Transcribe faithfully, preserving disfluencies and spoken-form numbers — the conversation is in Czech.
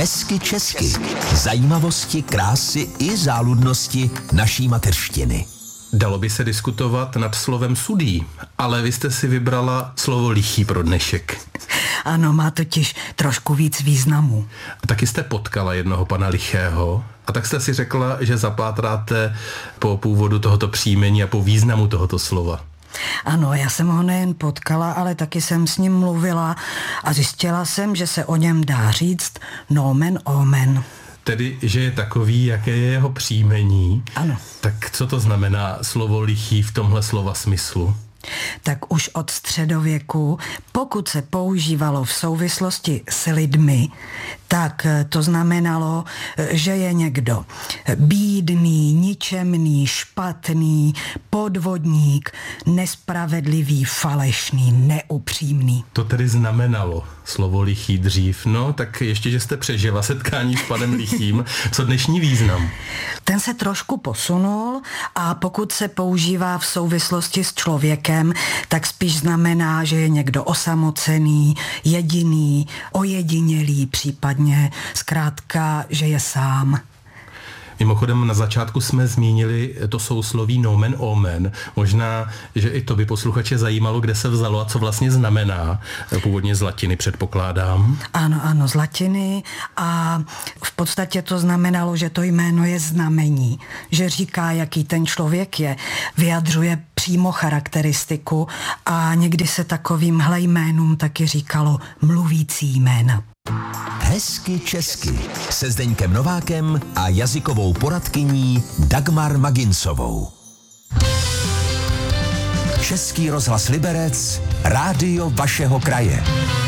Hezky česky. Zajímavosti, krásy i záludnosti naší mateřštiny. Dalo by se diskutovat nad slovem sudý, ale vy jste si vybrala slovo lichý pro dnešek. Ano, má totiž trošku víc významů. A taky jste potkala jednoho pana Lichého a tak jste si řekla, že zapátráte po původu tohoto příjmení a po významu tohoto slova. Ano, já jsem ho nejen potkala, ale taky jsem s ním mluvila a zjistila jsem, že se o něm dá říct nomen omen. Tedy, že je takový, jaké je jeho příjmení. Ano. Tak co to znamená slovo lichý v tomhle slova smyslu? Tak už od středověku, pokud se používalo v souvislosti s lidmi, tak to znamenalo, že je někdo bídný, ničemný, špatný, podvodník, nespravedlivý, falešný, neupřímný. To tedy znamenalo slovo lichý dřív. No, tak ještě, že jste přežila setkání s panem Lichým. Co dnešní význam? Ten se trošku posunul a pokud se používá v souvislosti s člověkem, tak spíš znamená, že je někdo osamocený, jediný, ojedinělý, případně zkrátka, že je sám. Mimochodem na začátku jsme zmínili to sousloví nomen omen. Možná, že i to by posluchače zajímalo, kde se vzalo a co vlastně znamená. Původně z latiny předpokládám. Ano, ano, z latiny a v podstatě to znamenalo, že to jméno je znamení, že říká, jaký ten člověk je, vyjadřuje přímo charakteristiku a někdy se takovýmhle jménům taky říkalo mluvící jména. Hezky česky se Zdeňkem Novákem a jazykovou poradkyní Dagmar Maginsovou. Český rozhlas Liberec, rádio vašeho kraje.